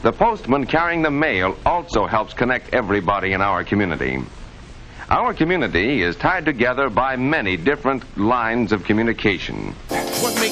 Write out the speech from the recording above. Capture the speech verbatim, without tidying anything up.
The postman carrying the mail also helps connect everybody in our community. Our community is tied together by many different lines of communication. What makes